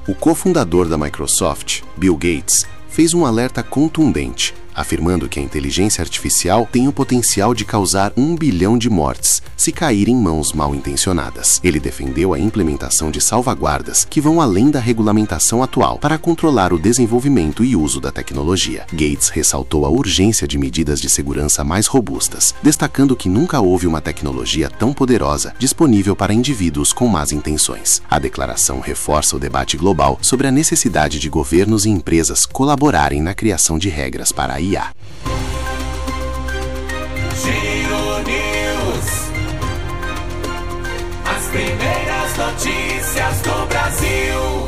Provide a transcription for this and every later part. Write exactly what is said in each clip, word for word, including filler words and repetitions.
O cofundador da Microsoft, Bill Gates, fez um alerta contundente, afirmando que a inteligência artificial tem o potencial de causar um bilhão de mortes se cair em mãos mal intencionadas. Ele defendeu a implementação de salvaguardas que vão além da regulamentação atual para controlar o desenvolvimento e uso da tecnologia. Gates ressaltou a urgência de medidas de segurança mais robustas, destacando que nunca houve uma tecnologia tão poderosa disponível para indivíduos com más intenções. A declaração reforça o debate global sobre a necessidade de governos e empresas colaborarem na criação de regras para a I A. Giro News. As primeiras notícias do Brasil.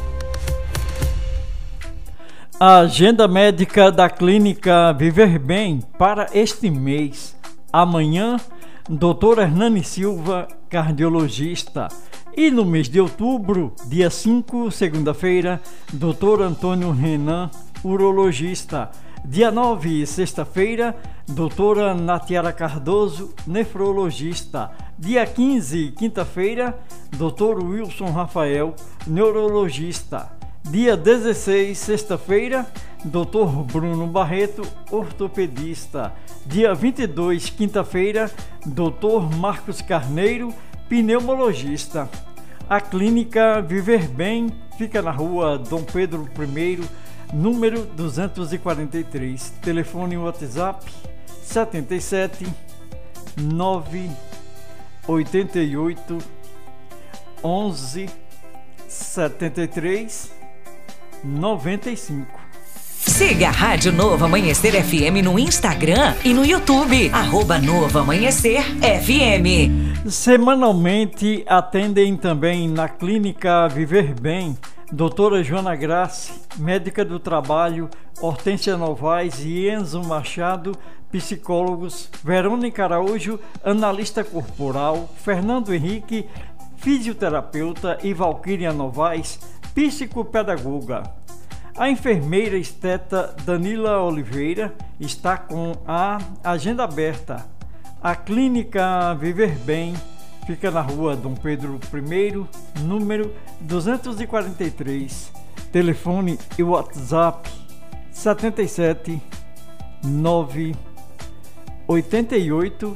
A agenda médica da Clínica Viver Bem para este mês. Amanhã, doutor Hernani Silva, cardiologista. E no mês de outubro, dia cinco, segunda-feira, doutor Antônio Renan, urologista. Dia nove, sexta-feira, doutora Natiara Cardoso, nefrologista. Dia quinze, quinta-feira, doutor Wilson Rafael, neurologista. Dia dezesseis, sexta-feira, doutor Bruno Barreto, ortopedista. Dia vinte e dois, quinta-feira, doutor Marcos Carneiro, pneumologista. A Clínica Viver Bem fica na rua Dom Pedro I, número duzentos e quarenta e três. Telefone WhatsApp setenta e sete, nove oitenta e oito, onze, setenta e três, noventa e cinco. Siga a Rádio Novo Amanhecer F M no Instagram e no YouTube, arroba Novo Amanhecer F M. Semanalmente atendem também na Clínica Viver Bem doutora Joana Grace, médica do trabalho, Hortência Novaes e Enzo Machado, psicólogos, Verônica Araújo, analista corporal, Fernando Henrique, fisioterapeuta e Valquíria Novaes, psicopedagoga. A enfermeira esteta Danila Oliveira está com a agenda aberta. A Clínica Viver Bem fica na rua Dom Pedro I, número duzentos e quarenta e três. Telefone e WhatsApp setenta e sete, nove oitenta e oito,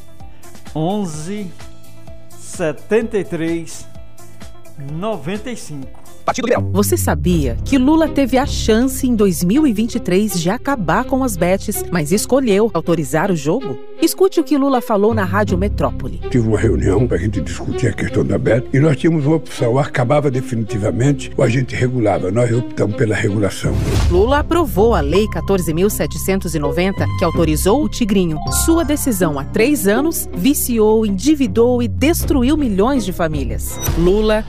onze, setenta e três, noventa e cinco. Você sabia que Lula teve a chance em dois mil e vinte e três de acabar com as bets, mas escolheu autorizar o jogo? Escute o que Lula falou na Rádio Metrópole. Tive uma reunião para a gente discutir a questão da bet e nós tínhamos uma opção, ou acabava definitivamente ou a gente regulava. Nós optamos pela regulação. Lula aprovou a Lei quatorze mil setecentos e noventa, que autorizou o Tigrinho. Sua decisão há três anos viciou, endividou e destruiu milhões de famílias. Lula